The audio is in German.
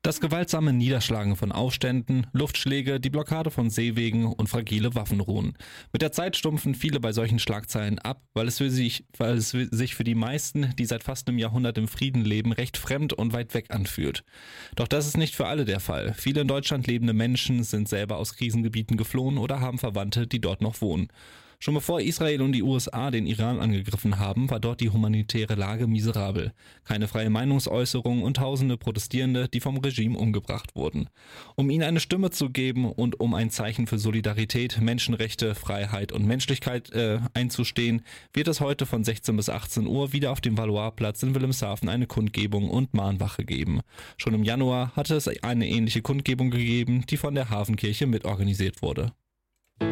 Das gewaltsame Niederschlagen von Aufständen, Luftschläge, die Blockade von Seewegen und fragile Waffenruhen. Mit der Zeit stumpfen viele bei solchen Schlagzeilen ab, weil es sich für die meisten, die seit fast einem Jahrhundert im Frieden leben, recht fremd und weit weg anfühlt. Doch das ist nicht für alle der Fall. Viele in Deutschland lebende Menschen sind selber aus Krisengebieten geflohen oder haben Verwandte, die dort noch wohnen. Schon bevor Israel und die USA den Iran angegriffen haben, war dort die humanitäre Lage miserabel. Keine freie Meinungsäußerung und tausende Protestierende, die vom Regime umgebracht wurden. Um ihnen eine Stimme zu geben und um ein Zeichen für Solidarität, Menschenrechte, Freiheit und Menschlichkeit einzustehen, wird es heute von 16 bis 18 Uhr wieder auf dem Valois-Platz in Wilhelmshaven eine Kundgebung und Mahnwache geben. Schon im Januar hatte es eine ähnliche Kundgebung gegeben, die von der Hafenkirche mitorganisiert wurde.